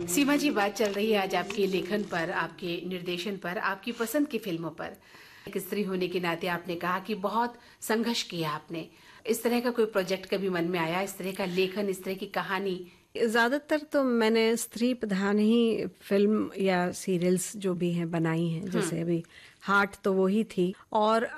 सीमा जी, बात चल रही है आज आपके लेखन पर, आपके निर्देशन पर, आपकी पसंद की फिल्मों पर। एक स्त्री होने के नाते आपने कहा कि बहुत संघर्ष किया आपने। इस तरह का कोई प्रोजेक्ट कभी मन में आया, इस तरह का लेखन, इस तरह की कहानी? ज्यादातर तो मैंने स्त्री प्रधान ही फिल्म या सीरियल्स जो भी हैं बनाई हैं, जैसे अभी हार्ट तो वो ही थी। और